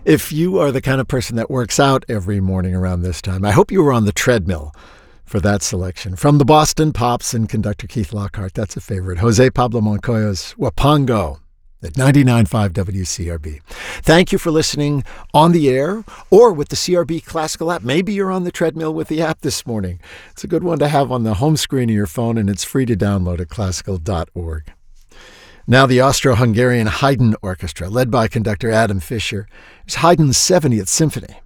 If you are the kind of person that works out every morning around this time, I hope you were on the treadmill for that selection. From the Boston Pops and conductor Keith Lockhart, that's a favorite. Jose Pablo Moncayo's Wapango at 99.5 WCRB. Thank you for listening on the air or with the CRB Classical app. Maybe you're on the treadmill with the app this morning. It's a good one to have on the home screen of your phone, and it's free to download at classical.org. Now the Austro-Hungarian Haydn Orchestra, led by conductor Adam Fischer, is Haydn's 70th Symphony.